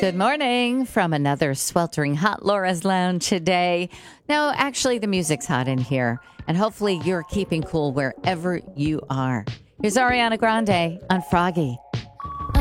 Good morning from another sweltering hot Laura's Lounge today. No, actually, the music's hot in here, and hopefully you're keeping cool wherever you are. Here's Ariana Grande on Froggy.